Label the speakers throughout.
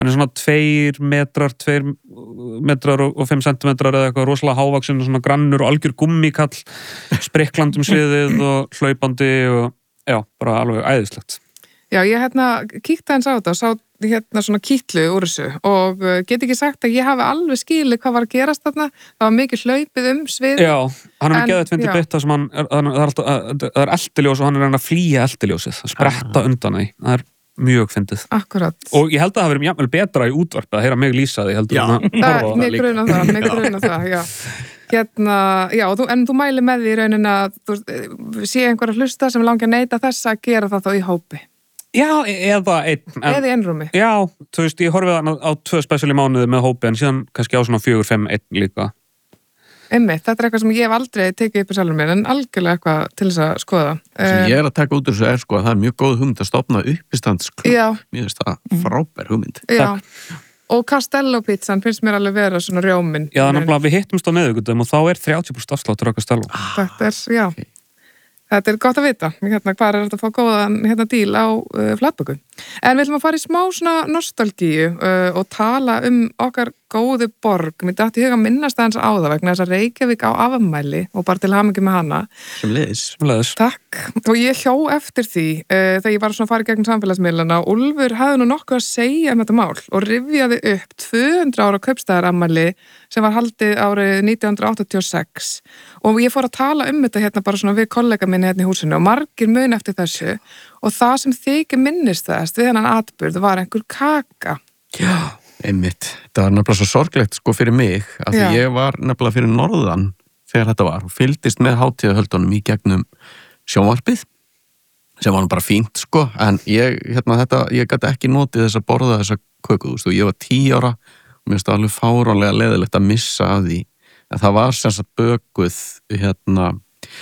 Speaker 1: hann svona 2 metrar og 5 sentimetrar eða eitthvað rosalega hávaxinn og svona grannur og algjör gummikall sprikklandum sviðið og hlaupandi og já, bara alveg æðislegt.
Speaker 2: Já, ég kíkti hans á þetta og sá svona kýtlu úr þessu og get ekki sagt að ég hafi alveg skilið hvað var að gerast þarna. Það var mikið hlaupið svið.
Speaker 1: Já, hann með geðvægt fyndið bit þar sem það er eldiljós og hann er að flýja eldiljósið, að spretta undan því. Það er mjög fyndið.
Speaker 2: Akkurat.
Speaker 1: Og ég held að það verið jafnvel betra í útvarpi að heyra mig lýsa því, heldur
Speaker 2: mig gruna það, já. Já, en þú mælir með því í rauninni að þú sé einhverja hlusta sem langar að neita þess að gera það þá í hópi.
Speaker 1: Já, eða einn.
Speaker 2: Eða í einrúmi.
Speaker 1: Já, þú veist, ég horfið á 2 spesial í mánuði með hópi en síðan kannski á svona 4, 5, 1 líka.
Speaker 2: Einmitt, þetta er eitthvað sem ég hef aldrei tekið upp í sjálfur mér en algjörlega eitthvað til þess að skoða.
Speaker 3: Sem ég að taka út úr þessu að það er mjög góð hugmynd að stofna uppistandsklub.
Speaker 2: Já.
Speaker 3: Mér finnst það frábær hugmynd.
Speaker 2: Já, og Castello-pizzan finnst mér alveg vera svona rjóminn.
Speaker 1: Já, þannig að við hittumst á miðvikudaginn og þá er 30% afsláttur á Castello.
Speaker 2: Þetta er, já. Þetta er gott að vita, hvað er þetta að fá góðan díl á flatböku. En við ætlum að fara í smá svona nostalgíu og tala okkar góðu borg. Mér dætti í huga að minnast aðeins á það vegna þess að Reykjavík á afmæli og bara til hamingju með hana.
Speaker 3: Sem leiðis.
Speaker 2: Takk. Og ég hjó eftir því þegar ég var svona að fara í gegnum samfélagsmiðlana og Úlfur hafði nú nokkuð að segja þetta mál og rifjaði upp 200 ára kaupstaðarafmæli sem var haldið árið 1986 og ég fór að tala þetta bara svona við kollega minni í húsinu og margir mun eftir þessu og það sem þykir minnist þess við þennan atburð var einhver kaka.
Speaker 3: Já, einmitt. Það var nefnilega svo sorglegt fyrir mig að því ég var nefnilega fyrir norðan þegar þetta var og fylgdist með hátíðahöldunum í gegnum sjónvarpið sem var nú bara fínt en ég gæti ekki notið þess að borða þessa köku, ég var 10 ára og mér finnst það alveg fáránlega leiðilegt að missa af því en það var sem sagt bökuð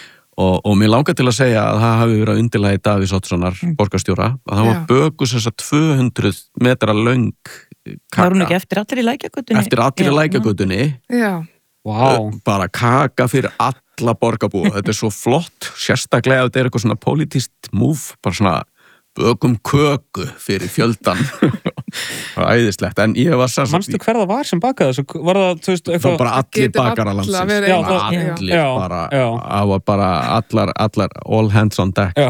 Speaker 3: og mér langar til að segja að það hafi verið að undirlagi Davíðs Oddssonar borgarstjóra að það var bökuð sem sagt 200 metra löng kaka.
Speaker 4: Var hún ekki eftir allir í Lækjagötunni?
Speaker 3: Eftir allir í Lækjagötunni.
Speaker 2: Já.
Speaker 1: Wow.
Speaker 3: Bara kaka fyrir alla borgarbúa. Þetta er svo flott, sérstaklega ef þetta er eitthvað svona politískt move, bara svona bökum köku fyrir fjöldan. Það var æðislegt, en ég var sanns...
Speaker 1: Manstu hver það var sem bakaði þessu? Var það, þú veist, eitthvað...
Speaker 3: Það var bara allir bakarar landsins. Það var bara allar all hands on deck.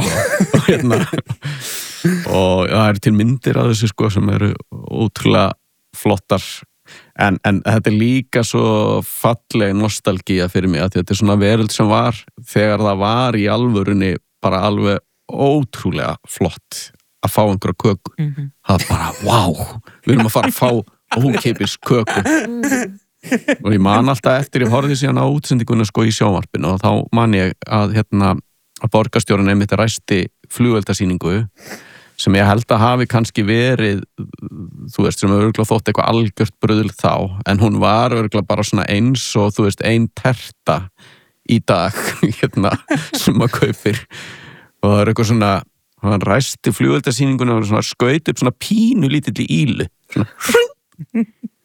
Speaker 3: Og það er til myndir af þessu sem eru ótrúlega flottar. En þetta er líka svo falleg nostalgía fyrir mig, að þetta er svona veröld sem var þegar það var í alvörunni bara alveg ótrúlega flott að fá einhverja köku. Það er bara, við erum að fara að fá ókeypis köku. Og ég man alltaf eftir, ég horfði síðan á útsendinguna í sjónvarpinu og þá man ég að borgarstjórinn einmitt ræsti flugeldasýningu sem ég held að hafi kannski verið, þú veist, sem örugglega þótt eitthvað algjört bröðl þá, en hún var örugglega bara svona eins og, þú veist, ein terta í dag, sem maður kaupir. Og það er eitthvað svona, hann ræsti flugeldasýninguna og svona skaut upp svona pínu lítill í ílu. Svona,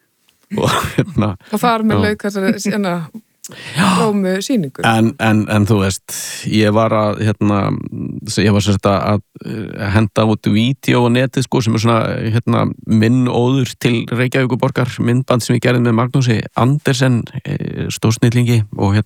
Speaker 2: og þar með lauk þessari rómu sýningu.
Speaker 3: En þú veist, ég var að ég var sérst að henda út vídeo á netið sem er svona minn óður til Reykjavíkurborgar, myndband sem ég gerði með Magnúsi Andersen, stórsnillingi og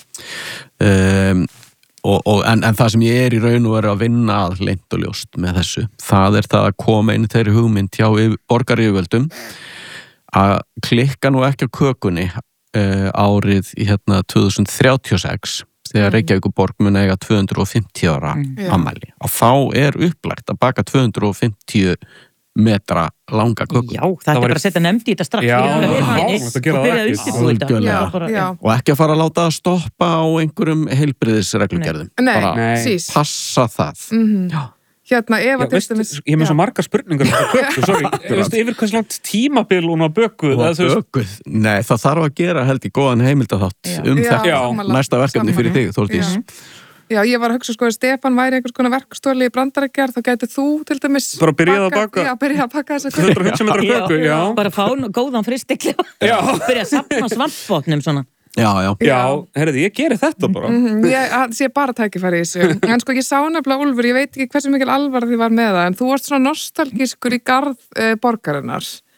Speaker 3: en það sem ég er í raun og veru að vinna að leynt og ljóst með þessu, það er það að koma inn í þeirri hugmynd hjá borgaryfirvöldum að klikka nú ekki á kökunni árið í 2036 þegar Reykjavíkurborg mun eiga 250 ára afmæli og þá er upplagt að baka 250 metra langa köku.
Speaker 4: Já, það er bara að setja nefnd í þetta strax og byrja að undirbúa þetta.
Speaker 3: Og ekki að fara að láta það stoppa á einhverjum heilbrigðisreglugerðum.
Speaker 2: Nei, sís.
Speaker 3: Passa það.
Speaker 2: Já. Eva til dæmis...
Speaker 1: Ég hef með svo margar spurningar á köku, sorry. Yfir hvers langt tímabil hún var bökuð?
Speaker 3: Nei, það þarf að gera held í góðan heimildaþátt þetta næsta verkefni fyrir þig, Þórdís.
Speaker 2: Já, ég var að hugsa að Stefán væri einhvers konar verkstóli í Brandaragerð, þá gæti þú til dæmis
Speaker 1: bara byrjað að baka.
Speaker 2: Já, byrjað að baka þessa köku.
Speaker 1: 150 metra köku, já.
Speaker 4: Bara fá góðan fristikli og byrja að safna svampbotnum svona.
Speaker 3: Já,
Speaker 1: heyrðu, ég geri þetta bara.
Speaker 2: Ég sé bara tækifæri í þessu. En ég sá nefnilega Úlfur, ég veit ekki hversu mikil alvar þið var með það, en þú varst svona nostalgískur í garð borgarinnar.